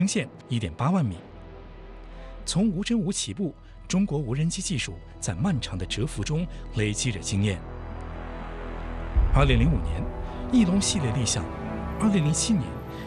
线1.8万米。从无侦无起步，中国无人机技术在漫长的蛰伏中累积着经验。2005年，翼龙系列立项，2007年